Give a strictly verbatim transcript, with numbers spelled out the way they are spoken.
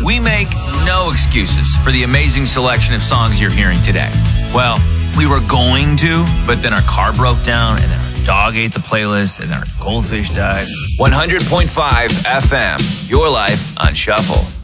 we make no excuses for the amazing selection of songs you're hearing today. Well, we were going to, but then our car broke down, and then our dog ate the playlist, and then our goldfish died. one hundred point five F M, your life on shuffle.